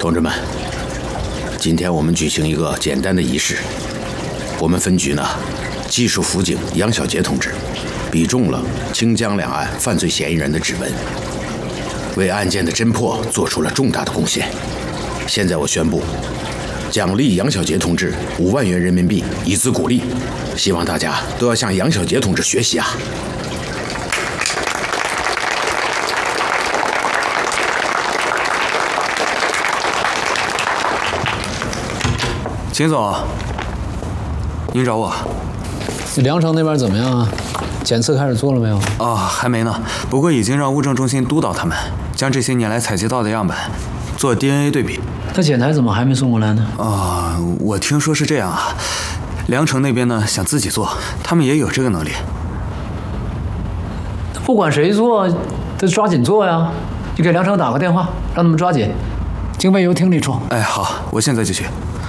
同志们，今天我们举行一个简单的仪式。我们分局呢，技术辅警杨小杰同志比中了清江两岸犯罪嫌疑人的指纹，为案件的侦破做出了重大的贡献。现在我宣布，奖励杨小杰同志5万元人民币，以资鼓励。希望大家都要向杨小杰同志学习啊！ 秦总，您找我？ 梁城那边怎么样啊？检测开始做了没有？ 啊，还没呢。不过已经让物证中心督导他们，将这些年来采集到的样本做 DNA 对比。 那检台怎么还没送过来呢？ 啊，我听说是这样啊。梁城那边呢想自己做，他们也有这个能力。 不管谁做，都抓紧做呀！你给梁城打个电话，让他们抓紧。经费由厅里出。 哎，好，我现在就去。